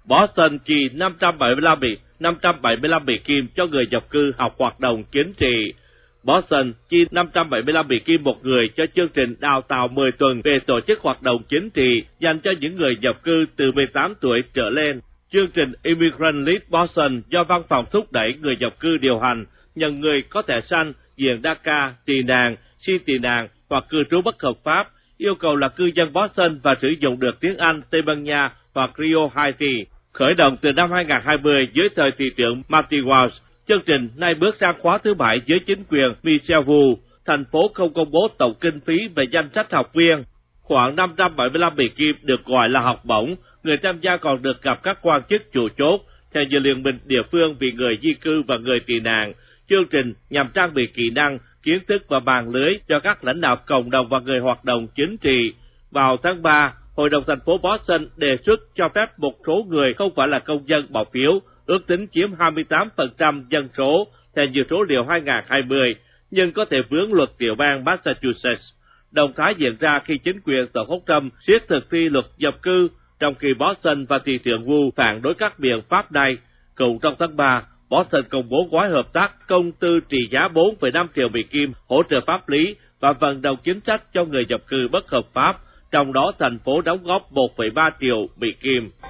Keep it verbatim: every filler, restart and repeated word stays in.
Boston chi năm trăm bảy mươi lăm Mỹ, năm trăm bảy mươi lăm Mỹ Kim cho người nhập cư học hoạt động chính trị. Boston chi năm trăm bảy mươi lăm Mỹ Kim một người cho chương trình đào tạo mười tuần về tổ chức hoạt động chính trị dành cho những người nhập cư từ mười tám tuổi trở lên. Chương trình Immigrant Lead Boston do văn phòng thúc đẩy người nhập cư điều hành, nhận người có thẻ xanh, diện DACA, tị nạn, xin tị nạn hoặc cư trú bất hợp pháp, yêu cầu là cư dân Boston và sử dụng được tiếng Anh, Tây Ban Nha hoặc Creole Haiti. Khởi động từ năm hai nghìn không trăm hai mươi dưới thời thị trưởng Marty Walsh, chương trình nay bước sang khóa thứ bảy dưới chính quyền Michelle Wu. Thành phố không công bố tổng kinh phí về danh sách học viên. Khoảng năm trăm bảy mươi lăm Mỹ Kim được gọi là học bổng. Người tham gia còn được gặp các quan chức chủ chốt, theo như Liên minh địa phương vì người di cư và người tị nạn. Chương trình nhằm trang bị kỹ năng, kiến thức và mạng lưới cho các lãnh đạo cộng đồng và người hoạt động chính trị. Vào tháng ba, Hội đồng thành phố Boston đề xuất cho phép một số người không phải là công dân bỏ phiếu, ước tính chiếm hai mươi tám phần trăm dân số, theo như số liệu hai nghìn không trăm hai mươi, nhưng có thể vướng luật tiểu bang Massachusetts. Động thái diễn ra khi chính quyền Tổng thống Trump siết thực thi luật nhập cư, trong khi Boston và thị trưởng Wu phản đối các biện pháp này. Cũng trong tháng ba, Boston công bố gói hợp tác công tư trị giá bốn phẩy năm triệu Mỹ Kim hỗ trợ pháp lý và vận động chính sách cho người nhập cư bất hợp pháp, trong đó thành phố đóng góp một phẩy ba triệu Mỹ Kim.